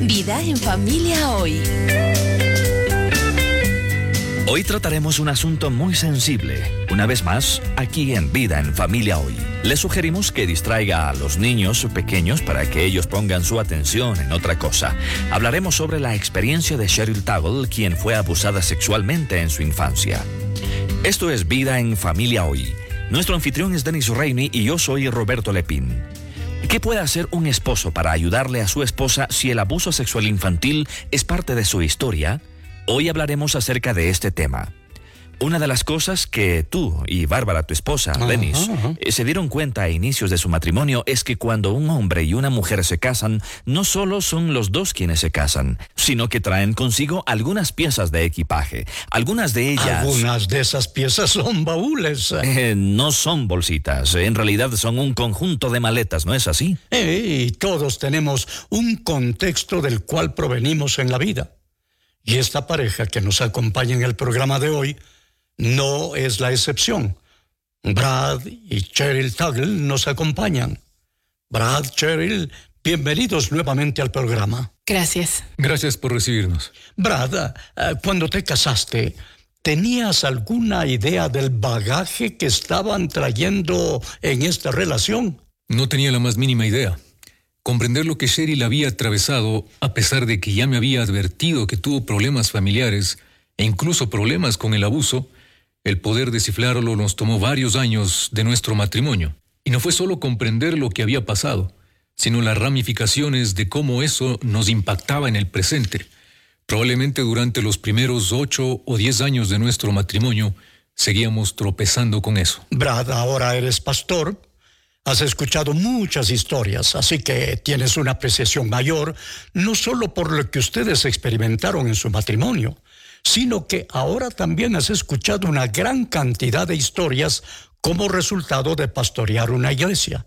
Vida en Familia hoy. Hoy trataremos un asunto muy sensible. Una vez más, aquí en Vida en Familia hoy. Les sugerimos que distraiga a los niños pequeños para que ellos pongan su atención en otra cosa. Hablaremos sobre la experiencia de Cheryl Taggle, quien fue abusada sexualmente en su infancia. Esto es Vida en Familia hoy. Nuestro anfitrión es Dennis Rainey y yo soy Roberto Lepín. ¿Qué puede hacer un esposo para ayudarle a su esposa si el abuso sexual infantil es parte de su historia? Hoy hablaremos acerca de este tema. Una de las cosas que tú y Bárbara, tu esposa, Dennis, se dieron cuenta a inicios de su matrimonio es que cuando un hombre y una mujer se casan, no solo son los dos quienes se casan, sino que traen consigo algunas piezas de equipaje. Algunas de ellas... Algunas de esas piezas son baúles. No son bolsitas, en realidad son un conjunto de maletas, ¿no es así? Y todos tenemos un contexto del cual provenimos en la vida. Y esta pareja que nos acompaña en el programa de hoy no es la excepción. Brad y Cheryl Taggle nos acompañan. Brad, Cheryl, bienvenidos nuevamente al programa. Gracias. Gracias por recibirnos. Brad, cuando te casaste, ¿tenías alguna idea del bagaje que estaban trayendo en esta relación? No tenía la más mínima idea. Comprender lo que Cheryl había atravesado, a pesar de que ya me había advertido que tuvo problemas familiares e incluso problemas con el abuso, el poder descifrarlo nos tomó varios años de nuestro matrimonio. Y no fue solo comprender lo que había pasado, sino las ramificaciones de cómo eso nos impactaba en el presente. Probablemente durante los primeros 8 o 10 años de nuestro matrimonio, seguíamos tropezando con eso. Brad, ahora eres pastor. Has escuchado muchas historias, así que tienes una apreciación mayor, no solo por lo que ustedes experimentaron en su matrimonio, sino que ahora también has escuchado una gran cantidad de historias como resultado de pastorear una iglesia.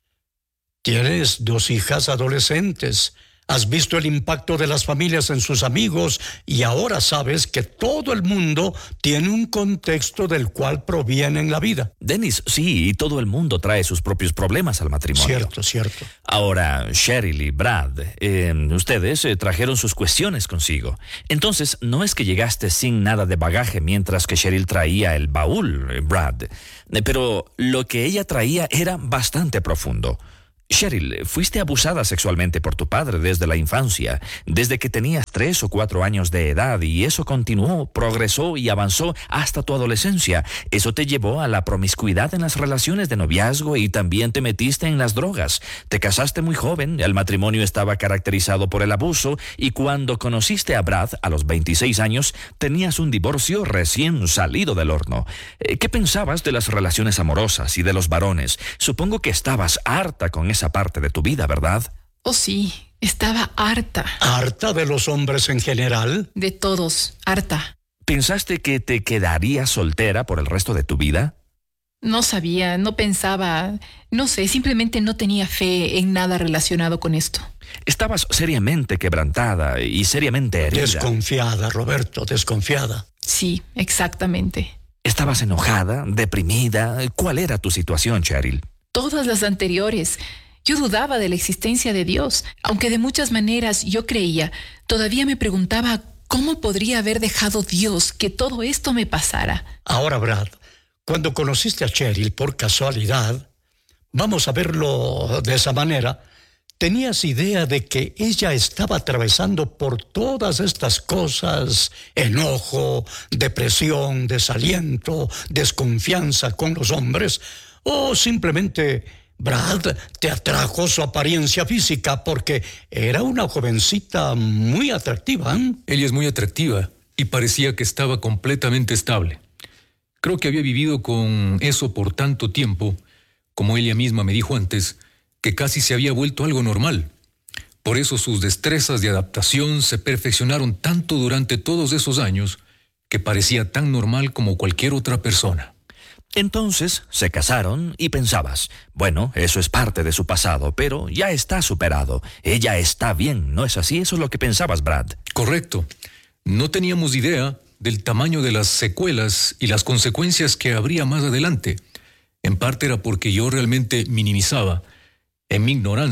Tienes 2 hijas adolescentes. Has visto el impacto de las familias en sus amigos y ahora sabes que todo el mundo tiene un contexto del cual proviene en la vida. Dennis, sí, y todo el mundo trae sus propios problemas al matrimonio. Cierto. Ahora, Cheryl y Brad, ustedes trajeron sus cuestiones consigo. Entonces, no es que llegaste sin nada de bagaje mientras que Cheryl traía el baúl, Brad. Pero lo que ella traía era bastante profundo. Cheryl, fuiste abusada sexualmente por tu padre desde la infancia, desde que tenías 3 o 4 años de edad, y eso continuó, progresó y avanzó hasta tu adolescencia. Eso te llevó a la promiscuidad en las relaciones de noviazgo y también te metiste en las drogas. Te casaste muy joven, el matrimonio estaba caracterizado por el abuso, y cuando conociste a Brad a los 26 años, tenías un divorcio recién salido del horno. ¿Qué pensabas de las relaciones amorosas y de los varones? Supongo que estabas harta con esa parte de tu vida, ¿verdad? Oh, sí, estaba harta. ¿Harta de los hombres en general? De todos, harta. ¿Pensaste que te quedarías soltera por el resto de tu vida? No sabía, no pensaba, no sé, simplemente no tenía fe en nada relacionado con esto. Estabas seriamente quebrantada y seriamente herida. Desconfiada, Roberto, desconfiada. Sí, exactamente. ¿Estabas enojada, deprimida? ¿Cuál era tu situación, Cheryl? Todas las anteriores. Yo dudaba de la existencia de Dios, aunque de muchas maneras yo creía. Todavía me preguntaba cómo podría haber dejado Dios que todo esto me pasara. Ahora, Brad, cuando conociste a Cheryl por casualidad, vamos a verlo de esa manera, ¿tenías idea de que ella estaba atravesando por todas estas cosas? Enojo, depresión, desaliento, desconfianza con los hombres. ¿O simplemente Brad te atrajo su apariencia física porque era una jovencita muy atractiva? Ella es muy atractiva y parecía que estaba completamente estable. Creo que había vivido con eso por tanto tiempo, como ella misma me dijo antes, que casi se había vuelto algo normal. Por eso sus destrezas de adaptación se perfeccionaron tanto durante todos esos años que parecía tan normal como cualquier otra persona. Entonces se casaron y pensabas, bueno, eso es parte de su pasado, pero ya está superado. Ella está bien, ¿no es así? Eso es lo que pensabas, Brad. Correcto. No teníamos idea del tamaño de las secuelas y las consecuencias que habría más adelante. En parte era porque yo realmente minimizaba, en mi ignorancia,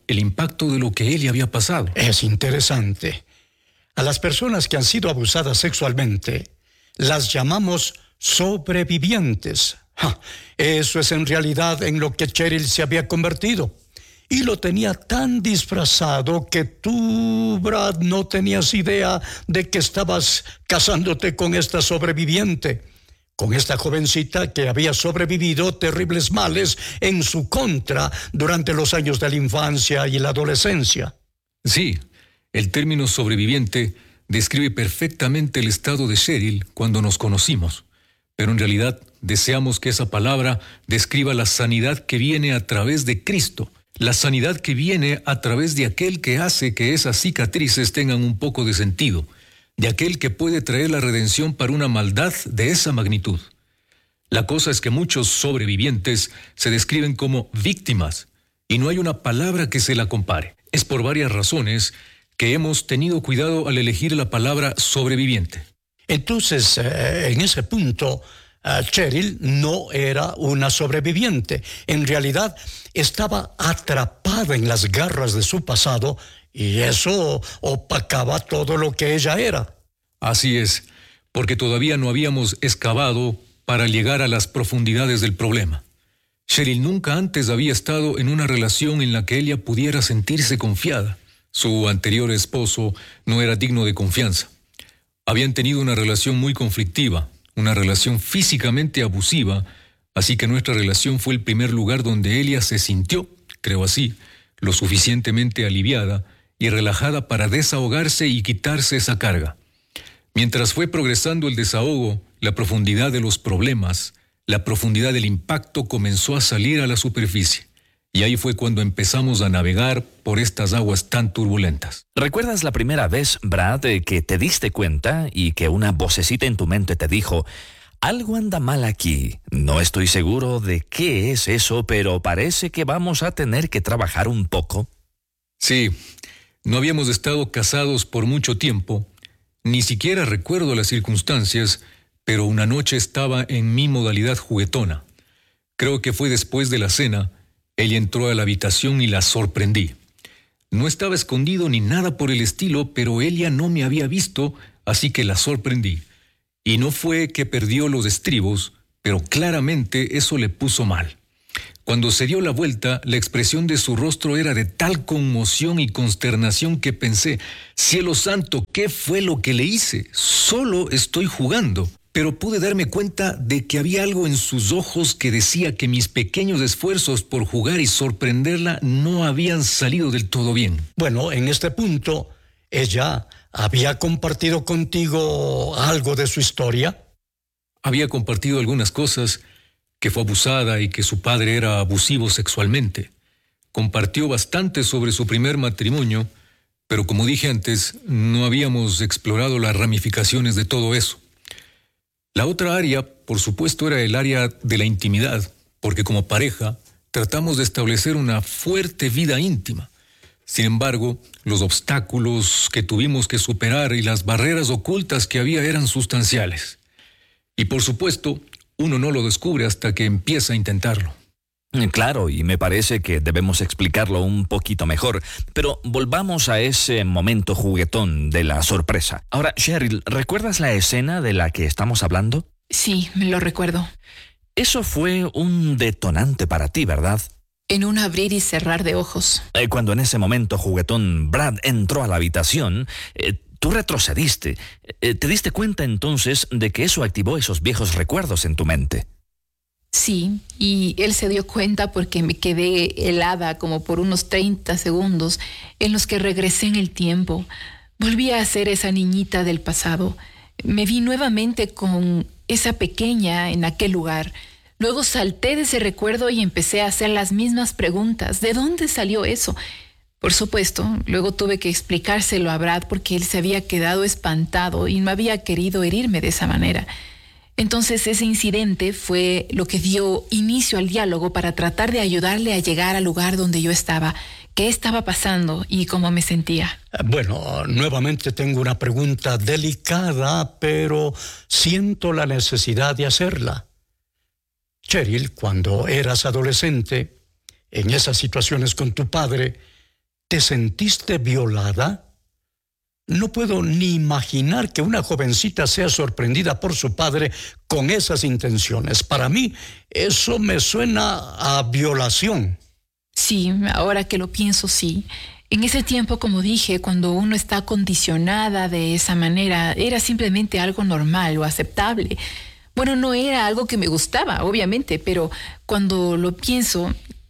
el impacto de lo que él había pasado. Es interesante. A las personas que han sido abusadas sexualmente las llamamos sobrevivientes. Eso es en realidad en lo que Cheryl se había convertido. Y lo tenía tan disfrazado que tú, Brad, no tenías idea de que estabas casándote con esta sobreviviente, con esta jovencita que había sobrevivido terribles males en su contra durante los años de la infancia y la adolescencia. Sí, el término sobreviviente describe perfectamente el estado de Cheryl cuando nos conocimos, pero en realidad deseamos que esa palabra describa la sanidad que viene a través de Cristo, la sanidad que viene a través de aquel que hace que esas cicatrices tengan un poco de sentido, de aquel que puede traer la redención para una maldad de esa magnitud. La cosa es que muchos sobrevivientes se describen como víctimas y no hay una palabra que se la compare. Es por varias razones que hemos tenido cuidado al elegir la palabra sobreviviente. Entonces, en ese punto, Cheryl no era una sobreviviente. En realidad, estaba atrapada en las garras de su pasado y eso opacaba todo lo que ella era. Así es, porque todavía no habíamos excavado para llegar a las profundidades del problema. Cheryl nunca antes había estado en una relación en la que ella pudiera sentirse confiada. Su anterior esposo no era digno de confianza. Habían tenido una relación muy conflictiva, una relación físicamente abusiva, así que nuestra relación fue el primer lugar donde ella se sintió, creo así, lo suficientemente aliviada y relajada para desahogarse y quitarse esa carga. Mientras fue progresando el desahogo, la profundidad de los problemas, la profundidad del impacto comenzó a salir a la superficie. Y ahí fue cuando empezamos a navegar por estas aguas tan turbulentas. ¿Recuerdas la primera vez, Brad, que te diste cuenta y que una vocecita en tu mente te dijo: algo anda mal aquí? No estoy seguro de qué es eso, pero parece que vamos a tener que trabajar un poco. Sí, no habíamos estado casados por mucho tiempo, ni siquiera recuerdo las circunstancias, pero una noche estaba en mi modalidad juguetona. Creo que fue después de la cena. Ella entró a la habitación y la sorprendí. No estaba escondido ni nada por el estilo, pero ella no me había visto, así que la sorprendí. Y no fue que perdió los estribos, pero claramente eso le puso mal. Cuando se dio la vuelta, la expresión de su rostro era de tal conmoción y consternación que pensé: cielo santo, ¿qué fue lo que le hice? Solo estoy jugando. Pero pude darme cuenta de que había algo en sus ojos que decía que mis pequeños esfuerzos por jugar y sorprenderla no habían salido del todo bien. Bueno, en este punto, ¿ella había compartido contigo algo de su historia? Había compartido algunas cosas, que fue abusada y que su padre era abusivo sexualmente. Compartió bastante sobre su primer matrimonio, pero como dije antes, no habíamos explorado las ramificaciones de todo eso. La otra área, por supuesto, era el área de la intimidad, porque como pareja tratamos de establecer una fuerte vida íntima. Sin embargo, los obstáculos que tuvimos que superar y las barreras ocultas que había eran sustanciales. Y por supuesto, uno no lo descubre hasta que empieza a intentarlo. Claro, y me parece que debemos explicarlo un poquito mejor, pero volvamos a ese momento juguetón de la sorpresa. Ahora, Cheryl, ¿recuerdas la escena de la que estamos hablando? Sí, me lo recuerdo. Eso fue un detonante para ti, ¿verdad? En un abrir y cerrar de ojos. Cuando en ese momento juguetón Brad entró a la habitación, tú retrocediste. ¿Te diste cuenta entonces de que eso activó esos viejos recuerdos en tu mente? Sí, y él se dio cuenta porque me quedé helada como por unos 30 segundos en los que regresé en el tiempo. Volví a ser esa niñita del pasado. Me vi nuevamente con esa pequeña en aquel lugar. Luego salté de ese recuerdo y empecé a hacer las mismas preguntas. ¿De dónde salió eso? Por supuesto, luego tuve que explicárselo a Brad porque él se había quedado espantado y no había querido herirme de esa manera. Entonces ese incidente fue lo que dio inicio al diálogo para tratar de ayudarle a llegar al lugar donde yo estaba, qué estaba pasando y cómo me sentía. Bueno, nuevamente tengo una pregunta delicada, pero siento la necesidad de hacerla. Cheryl, cuando eras adolescente, en esas situaciones con tu padre, ¿Te sentiste violada? No puedo ni imaginar que una jovencita sea sorprendida por su padre con esas intenciones. Para mí, eso me suena a violación. Sí, ahora que lo pienso, sí. En ese tiempo, como dije, cuando uno está condicionada de esa manera, era simplemente algo normal o aceptable. Bueno, no era algo que me gustaba, obviamente, pero cuando lo pienso,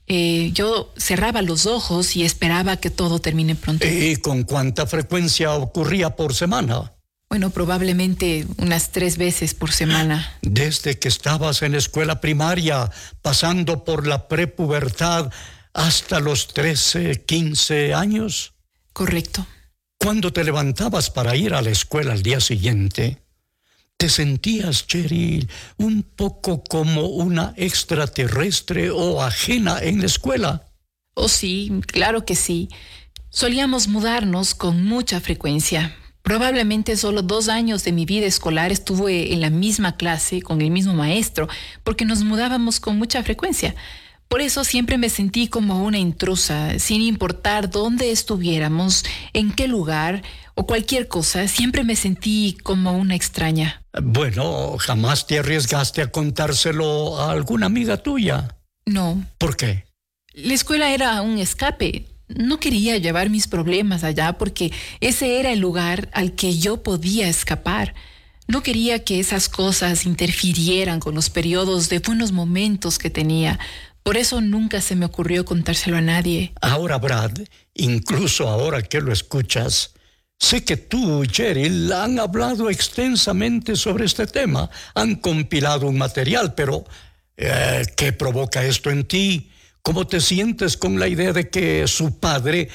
yo cerraba los ojos y esperaba que todo termine pronto. ¿Y con cuánta frecuencia ocurría por semana? Bueno, probablemente unas 3 veces por semana. Desde que estabas en escuela primaria, pasando por la prepubertad, hasta los 13, 15 años. Correcto. Cuando te levantabas para ir a la escuela al día siguiente, ¿te sentías, Cheryl, un poco como una extraterrestre o ajena en la escuela? Oh, sí, claro que sí. Solíamos mudarnos con mucha frecuencia. Probablemente solo 2 años de mi vida escolar estuve en la misma clase con el mismo maestro, porque nos mudábamos con mucha frecuencia. Por eso siempre me sentí como una intrusa, sin importar dónde estuviéramos, en qué lugar o cualquier cosa, siempre me sentí como una extraña. Bueno, ¿jamás te arriesgaste a contárselo a alguna amiga tuya? No. ¿Por qué? La escuela era un escape. No quería llevar mis problemas allá porque ese era el lugar al que yo podía escapar. No quería que esas cosas interfirieran con los periodos de buenos momentos que tenía. Por eso nunca se me ocurrió contárselo a nadie. Ahora, Brad, incluso ahora que lo escuchas, sé que tú y Cheryl han hablado extensamente sobre este tema, han compilado un material, pero ¿qué provoca esto en ti? ¿Cómo te sientes con la idea de que su padre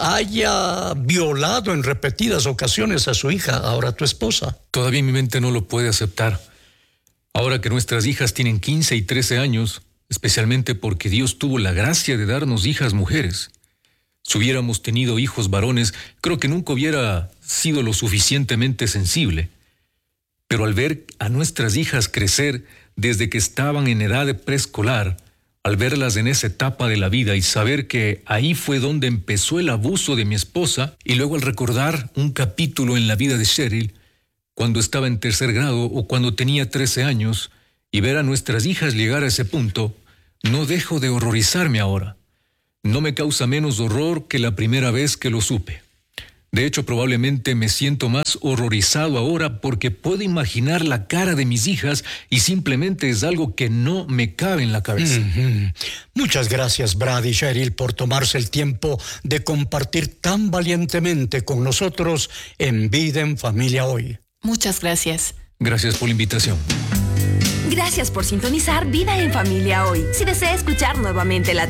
haya violado en repetidas ocasiones a su hija, ahora tu esposa? Todavía mi mente no lo puede aceptar. Ahora que nuestras hijas tienen 15 y 13 años, especialmente porque Dios tuvo la gracia de darnos hijas mujeres. Si hubiéramos tenido hijos varones, creo que nunca hubiera sido lo suficientemente sensible. Pero al ver a nuestras hijas crecer desde que estaban en edad de preescolar, al verlas en esa etapa de la vida y saber que ahí fue donde empezó el abuso de mi esposa, y luego al recordar un capítulo en la vida de Cheryl, cuando estaba en 3er grado o cuando tenía 13 años, y ver a nuestras hijas llegar a ese punto, no dejo de horrorizarme ahora. No me causa menos horror que la primera vez que lo supe. De hecho, probablemente me siento más horrorizado ahora porque puedo imaginar la cara de mis hijas y simplemente es algo que no me cabe en la cabeza. Muchas gracias, Brad y Cheryl, por tomarse el tiempo de compartir tan valientemente con nosotros en Vida en Familia Hoy. Muchas gracias. Gracias por la invitación. Gracias por sintonizar Vida en Familia Hoy. Si desea escuchar nuevamente la